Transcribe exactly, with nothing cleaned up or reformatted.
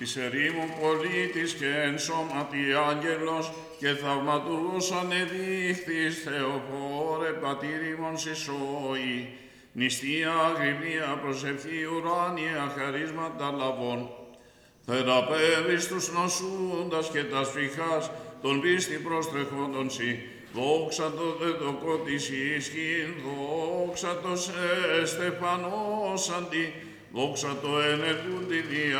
της ερήμων πολίτης και εν σώματι άγγελος και θαυματουργός ανεδείχθης Θεοφόρε πατήριμον συσσόη, νηστεία αγρυπνία προσευχή ουράνια χαρίσματα λαβών. Θεραπεύεις τους νοσούντας και τα σφιχάς, τον πίστη προστρεχόντων σοι, δόξα το δεδοκό της ισχύν, δόξα το σε στεφανός αντί, δόξα το ενεργούντι δια